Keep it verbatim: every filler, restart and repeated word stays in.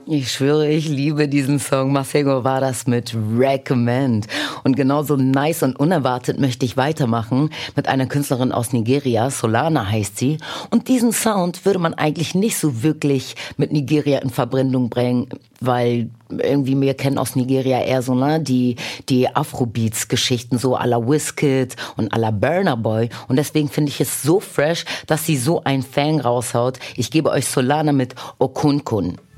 Ich schwöre, ich liebe diesen Song. Masego war das mit Recommend. Und genauso nice und unerwartet möchte ich weitermachen mit einer Künstlerin aus Nigeria, Solana heißt sie. Und diesen Sound würde man eigentlich nicht so wirklich mit Nigeria in Verbindung bringen, weil irgendwie wir kennen aus Nigeria eher so, ne, die, die Afrobeats-Geschichten, so à la Wizkid und à la Burna Boy. Und deswegen finde ich es so fresh, dass sie so einen Fang raushaut. Ich gebe euch Solana mit Okunkun.